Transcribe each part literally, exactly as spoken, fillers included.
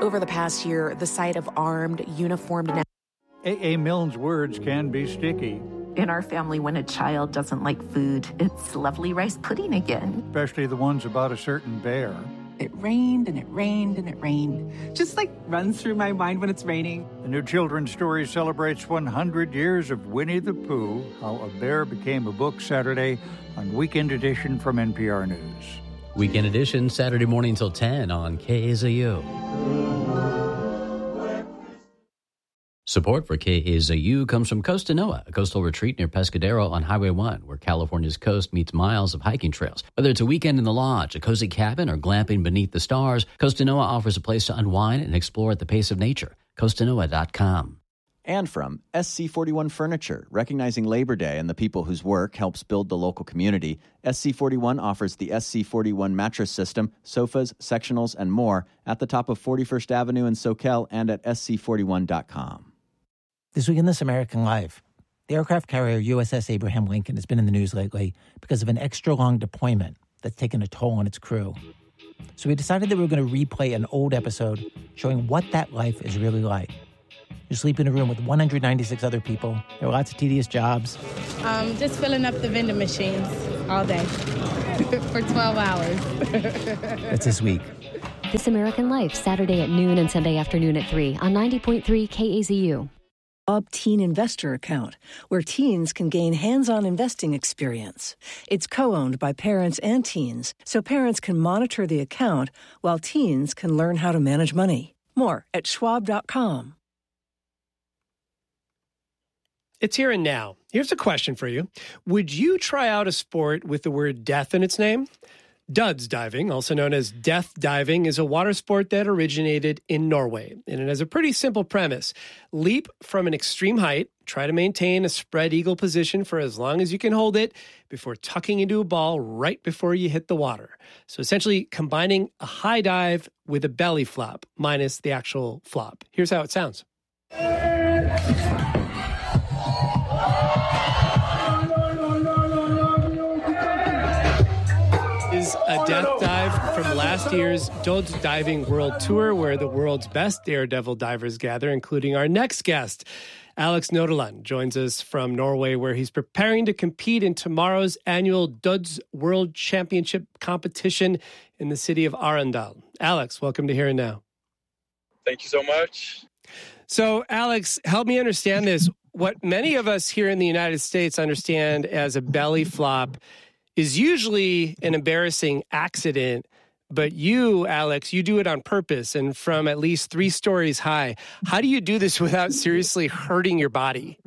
Over the past year, the sight of armed, uniformed... A A. Milne's words can be sticky. In our family, when a child doesn't like food, it's lovely rice pudding again. Especially the ones about a certain bear. It rained and it rained and it rained. Just like runs through my mind when it's raining. The new children's story celebrates one hundred years of Winnie the Pooh, How a Bear Became a Book, Saturday on Weekend Edition from N P R News. Weekend Edition, Saturday morning till ten on K A Z U. Support for K A Z U comes from Costa Noa, a coastal retreat near Pescadero on Highway one, where California's coast meets miles of hiking trails. Whether it's a weekend in the lodge, a cozy cabin, or glamping beneath the stars, Costa Noa offers a place to unwind and explore at the pace of nature. Costa Noa dot com. And from S C forty-one Furniture, recognizing Labor Day and the people whose work helps build the local community, S C forty-one offers the S C forty-one mattress system, sofas, sectionals, and more at the top of forty-first Avenue in Soquel and at S C forty-one dot com. This week in This American Life, the aircraft carrier U S S Abraham Lincoln has been in the news lately because of an extra-long deployment that's taken a toll on its crew. So we decided that we were going to replay an old episode showing what that life is really like. You sleep in a room with one hundred ninety-six other people. There are lots of tedious jobs. Um, just filling up the vending machines all day for twelve hours. That's this week. This American Life, Saturday at noon and Sunday afternoon at three on ninety point three K A Z U. Bob Teen Investor Account, where teens can gain hands-on investing experience. It's co-owned by parents and teens, so parents can monitor the account while teens can learn how to manage money. More at schwab dot com. It's here and now. Here's a question for you. Would you try out a sport with the word death in its name? Duds diving, also known as death diving, is a water sport that originated in Norway, and it has a pretty simple premise. Leap from an extreme height, try to maintain a spread eagle position for as long as you can hold it before tucking into a ball right before you hit the water. So essentially combining a high dive with a belly flop, minus the actual flop. Here's how it sounds. A death dive from last year's Duds Diving World Tour, where the world's best daredevil divers gather, including our next guest. Alex Nodeland joins us from Norway, where he's preparing to compete in tomorrow's annual Duds World Championship competition in the city of Arendal. Alex, welcome to Here and Now. Thank you so much. So, Alex, help me understand this. What many of us here in the United States understand as a belly flop is usually an embarrassing accident, but you, Alex, you do it on purpose and from at least three stories high. How do you do this without seriously hurting your body?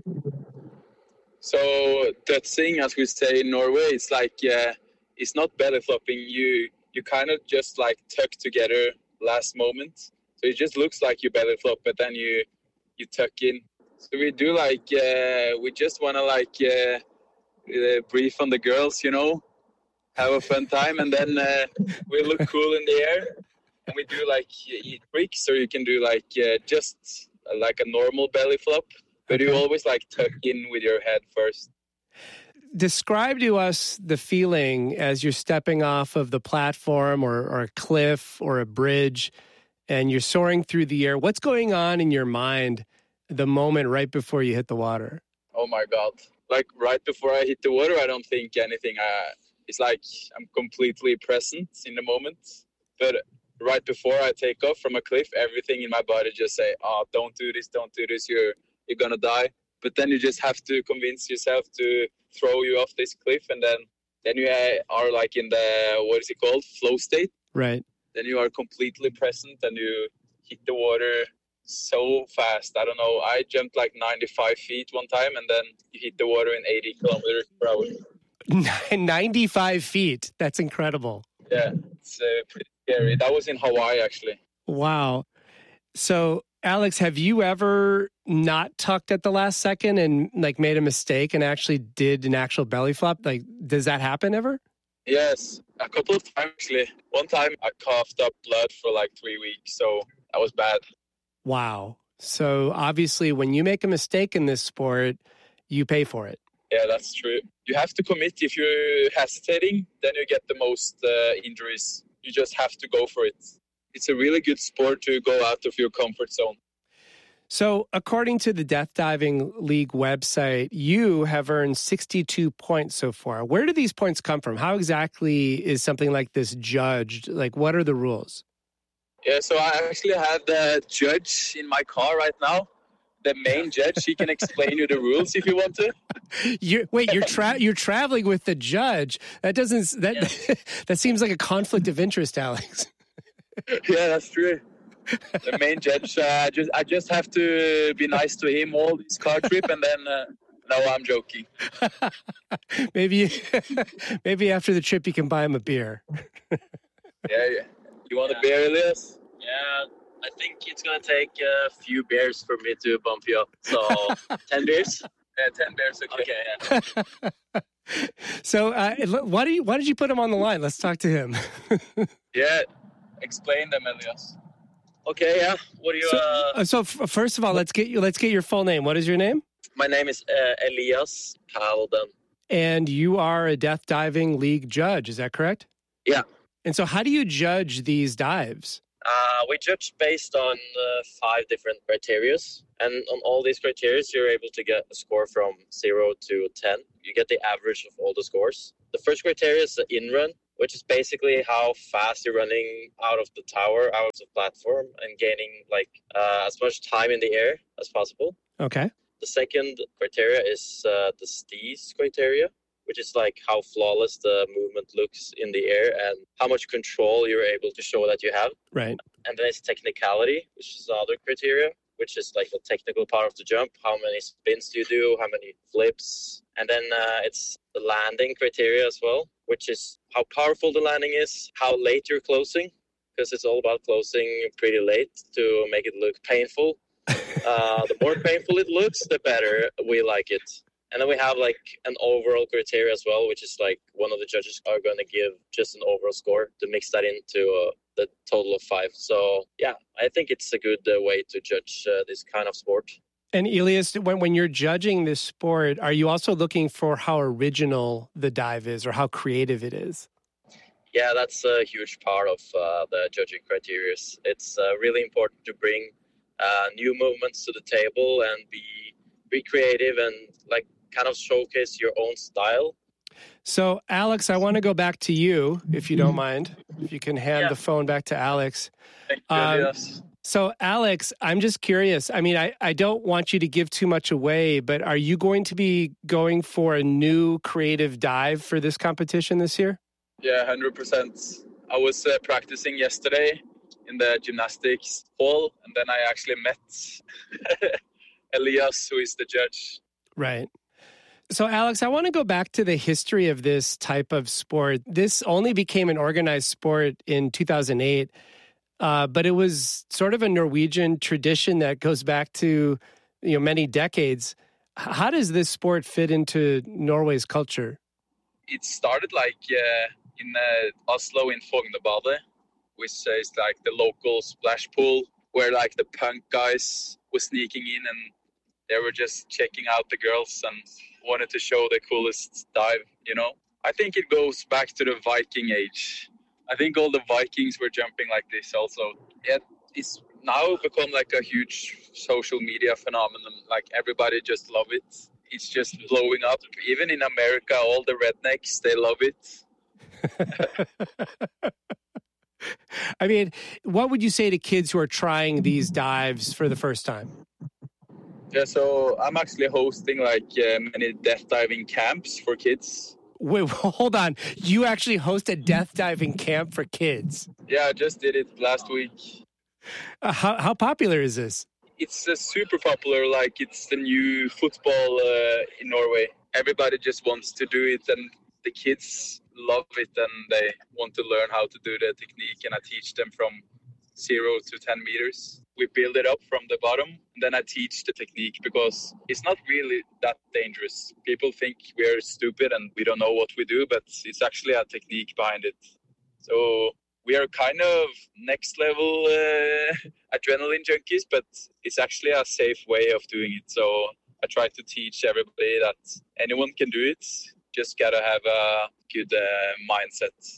So that thing, as we say in Norway, it's like, uh, it's not belly flopping. You you kind of just like tuck together last moment. So it just looks like you belly flop, but then you, you tuck in. So we do like, uh, we just want to like, uh, Uh, brief on the girls, you know, have a fun time, and then uh, we look cool in the air, and we do like eat tricks, or you can do like uh, just uh, like a normal belly flop, but okay. You always like tuck in with your head first. Describe to us the feeling as you're stepping off of the platform or, or a cliff or a bridge, and you're soaring through the air. What's going on in your mind the moment right before you hit the water? Oh my God. Like right before I hit the water, I don't think anything. Uh, it's like I'm completely present in the moment. But right before I take off from a cliff, everything in my body just say, "Oh, don't do this, don't do this. You're you're gonna die." But then you just have to convince yourself to throw you off this cliff, and then then you are like in the, what is it called, flow state. Right. Then you are completely present and you hit the water so fast. I don't know. I jumped like ninety-five feet one time, and then you hit the water in eighty kilometers per hour. ninety-five feet. That's incredible. Yeah, it's uh, pretty scary. That was in Hawaii, actually. Wow. So, Alex, have you ever not tucked at the last second and like made a mistake and actually did an actual belly flop? Like, does that happen ever? Yes, a couple of times actually. One time I coughed up blood for like three weeks, so that was bad. Wow. So obviously when you make a mistake in this sport, you pay for it. Yeah, that's true. You have to commit. If you're hesitating, then you get the most uh, injuries. You just have to go for it. it's a really good sport to go out of your comfort zone. So according to the Death Diving League website, you have earned sixty-two points so far. Where do these points come from? How exactly is something like this judged? Like, what are the rules? Yeah, so I actually have the judge in my car right now. The main judge, he can explain you the rules if you want to. You're, wait, you're tra- you're traveling with the judge. That doesn't that yeah. That seems like a conflict of interest, Alex. Yeah, that's true. The main judge, uh, I just I just have to be nice to him all this car trip, and then uh, no, I'm joking. maybe maybe after the trip you can buy him a beer. yeah, yeah. You want yeah. a beer, Elias? Yeah, I think it's gonna take a few beers for me to bump you up. So ten beers. Yeah, ten beers. Okay. Okay. Yeah. So, uh, why do you why did you put him on the line? Let's talk to him. Yeah, explain them, Elias. Okay, yeah. What do you? So, uh... so f- first of all, let's get you. Let's get your full name. What is your name? My name is uh, Elias Kalden. And you are a Death Diving League judge. Is that correct? Yeah. And so, how do you judge these dives? Uh, we judge based on uh, five different criteria, and on all these criteria, you're able to get a score from zero to ten. You get the average of all the scores. The first criteria is the in-run, which is basically how fast you're running out of the tower, out of the platform, and gaining like uh, as much time in the air as possible. Okay. The second criteria is uh, the S T E S criteria, which is like how flawless the movement looks in the air and how much control you're able to show that you have. Right. And then it's technicality, which is the other criteria, which is like the technical part of the jump. How many spins do you do? How many flips? And then uh, it's the landing criteria as well, which is how powerful the landing is, how late you're closing, because it's all about closing pretty late to make it look painful. Uh, the more painful it looks, the better we like it. And then we have like an overall criteria as well, which is like one of the judges are going to give just an overall score to mix that into uh, the total of five. So yeah, I think it's a good uh, way to judge uh, this kind of sport. And Elias, when, when you're judging this sport, are you also looking for how original the dive is or how creative it is? Yeah, that's a huge part of uh, the judging criteria. It's uh, really important to bring uh, new movements to the table and be be creative and like kind of showcase your own style. So, Alex, I want to go back to you, if you don't mind. If you can hand yeah. the phone back to Alex. Thank you, um, yes. So, Alex, I'm just curious. I mean, I, I don't want you to give too much away, but are you going to be going for a new creative dive for this competition this year? Yeah, one hundred percent. I was uh, practicing yesterday in the gymnastics hall, and then I actually met Elias, who is the judge. Right. So, Alex, I want to go back to the history of this type of sport. This only became an organized sport in two thousand eight, uh, but it was sort of a Norwegian tradition that goes back to, you know, many decades. How does this sport fit into Norway's culture? It started like uh, in uh, Oslo in Fognebadet, which is like the local splash pool where like the punk guys were sneaking in and they were just checking out the girls and wanted to show the coolest dive, you know. I think it goes back to the Viking age. I think all the Vikings were jumping like this also. Yeah, it's now become like a huge social media phenomenon. Like everybody just love it. It's just blowing up. Even in America, all the rednecks, they love it. I mean, what would you say to kids who are trying these dives for the first time? Yeah, so I'm actually hosting like uh, many death diving camps for kids. Wait, hold on. You actually host a death diving camp for kids? Yeah, I just did it last week. Uh, how how popular is this? It's uh, super popular. Like it's the new football uh, in Norway. Everybody just wants to do it, and the kids love it, and they want to learn how to do the technique. And I teach them from zero to ten meters. We build it up from the bottom, and then I teach the technique because it's not really that dangerous. People think we're stupid and we don't know what we do, but it's actually a technique behind it. So we are kind of next level uh, adrenaline junkies, but it's actually a safe way of doing it. So I try to teach everybody that anyone can do it. Just gotta have a good uh, mindset.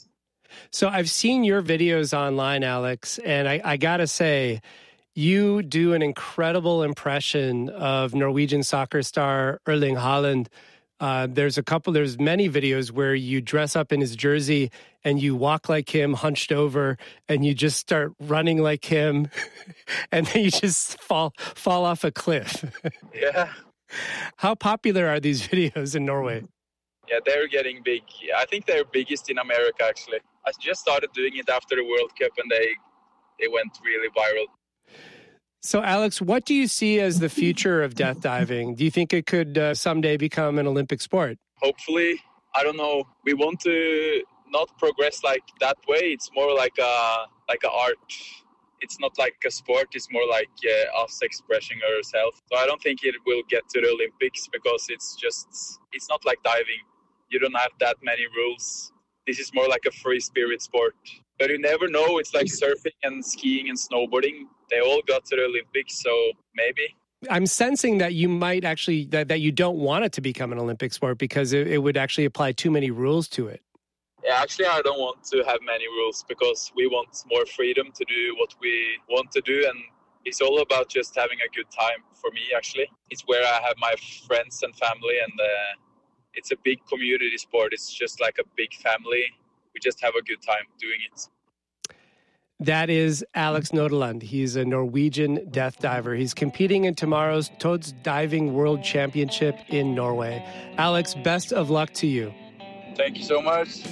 So I've seen your videos online, Alex, and I, I got to say, you do an incredible impression of Norwegian soccer star Erling Haaland. Uh, there's a couple, there's many videos where you dress up in his jersey and you walk like him, hunched over, and you just start running like him, and then you just fall fall off a cliff. Yeah. How popular are these videos in Norway? Yeah, they're getting big. I think they're biggest in America, actually. I just started doing it after the World Cup, and they they went really viral. So, Alex, what do you see as the future of death diving? Do you think it could uh, someday become an Olympic sport? Hopefully. I don't know. We want to not progress like that way. It's more like a like a art. It's not like a sport. It's more like uh, us expressing ourselves. So I don't think it will get to the Olympics because it's just, it's not like diving. You don't have that many rules. This is more like a free spirit sport. But you never know. It's like surfing and skiing and snowboarding. They all got to the Olympics, so maybe. I'm sensing that you might actually, that, that you don't want it to become an Olympic sport because it, it would actually apply too many rules to it. Yeah, actually, I don't want to have many rules because we want more freedom to do what we want to do. And it's all about just having a good time for me, actually. It's where I have my friends and family, and uh, it's a big community sport. It's just like a big family. We just have a good time doing it. That is Alex Nodeland. He's a Norwegian death diver. He's competing in tomorrow's Toads Diving World Championship in Norway. Alex, best of luck to you. Thank you so much.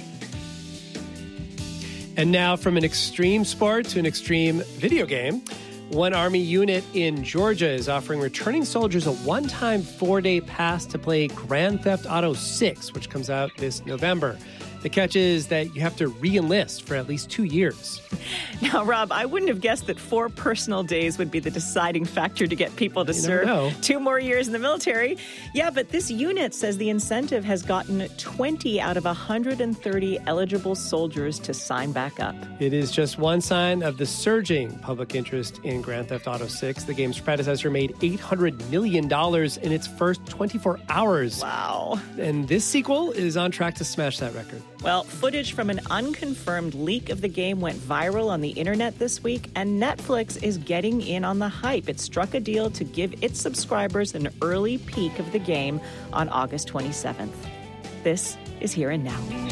And now from an extreme sport to an extreme video game, one Army unit in Georgia is offering returning soldiers a one-time four-day pass to play Grand Theft Auto six, which comes out this November. The catch is that you have to re-enlist for at least two years. Now, Rob, I wouldn't have guessed that four personal days would be the deciding factor to get people to You serve never know. two more years in the military. Yeah, but this unit says the incentive has gotten twenty out of one hundred thirty eligible soldiers to sign back up. It is just one sign of the surging public interest in Grand Theft Auto six. The game's predecessor made eight hundred million dollars in its first twenty-four hours. Wow. And this sequel is on track to smash that record. Well, footage from an unconfirmed leak of the game went viral on the internet this week, and Netflix is getting in on the hype. It struck a deal to give its subscribers an early peek of the game on August twenty-seventh. This is Here and Now.